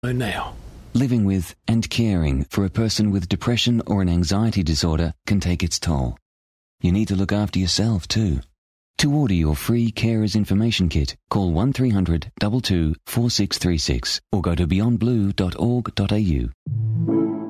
now. Living with and caring for a person with depression or an anxiety disorder can take its toll. You need to look after yourself too. To order your free Carers Information Kit, call 1300 22 4636 or go to beyondblue.org.au.